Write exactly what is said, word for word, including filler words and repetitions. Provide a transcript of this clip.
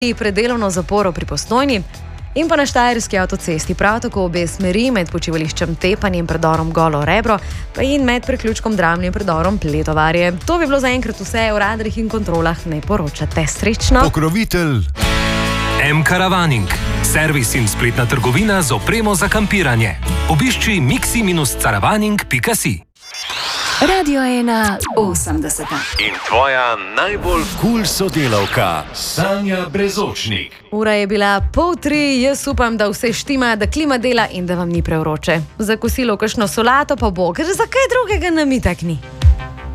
pred delovno zaporo pri Postojni in pa na Štajerski avtocesti, prav tako obe smeri med počivališčem Tepanje in predorom Golo Rebro, pa in med priključkom Dramlje in predorom Pletovarje. To bi bilo zaenkrat vse, o radarjih in kontrolah ne poročate. Srečno! Pokrovitelj M-Caravaning, servis in spletna trgovina z opremo za kampiranje. Obišči mixi caravaning pika si. Radio ena osemdeseta. in tvoja najbolj kul sodelavka Sanja Brezočnik. Ura je bila pol tri, jaz upam, da vse štima, da klima dela in da vam ni prevroče. Za kosilo kakšno solato pa bo, ker za kaj drugega nam itak ni.